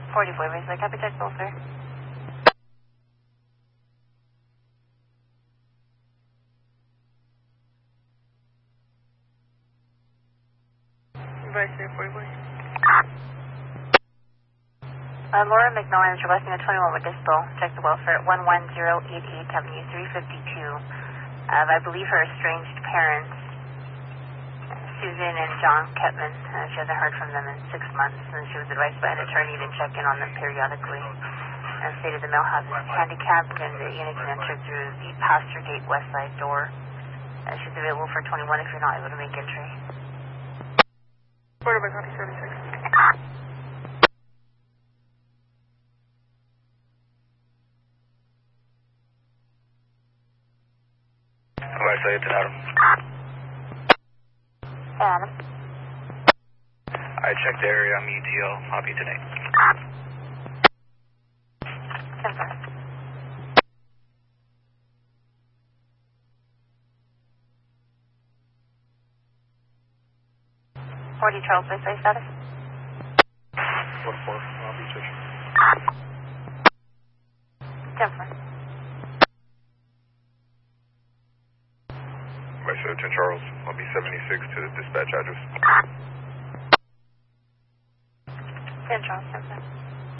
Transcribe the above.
44 Racer, copy check, full, sir. Vice 44. Laura McMillan is requesting a 21 with dispo. Check the welfare at 11088 Avenue 352. I believe her estranged parents, Susan and John Ketman. She hasn't heard from them in 6 months, and she was advised by an attorney to check in on them periodically. And stated the mail house is handicapped and the unit can enter through the pasture gate west side door. She's available for 21 if you're not able to make entry. Order by County 76. I say it's Adam. Adam. I checked the area. I'm ETL. I'll be today. Confirm. Forty Charles Bay status. 44. I'll be checking. Confirm. Vice 10 Charles. I'll be 76 to the dispatch address. 10 Charles, confirm.